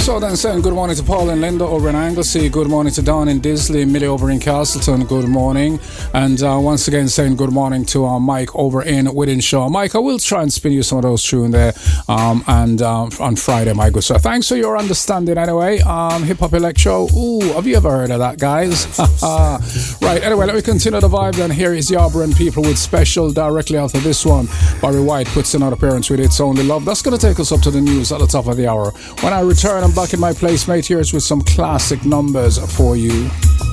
So then saying good morning to Paul and Linda over in Anglesey, good morning to Don in Disley, Millie over in Castleton, good morning. And once again saying good morning to Mike over in Whittinshaw. Mike, I will try and spin you some of those tunes there on Friday, my good sir. Thanks for your understanding anyway. Hip Hop Electro, ooh, have you ever heard of that, guys? Right, anyway, let me continue the vibe then. Here is Yarborough and People with Special directly after this one. Barry White puts in an appearance with It's Only Love. That's going to take us up to the news at the top of the hour. When I return, I'm back in my place, mate. Here's with some classic numbers for you.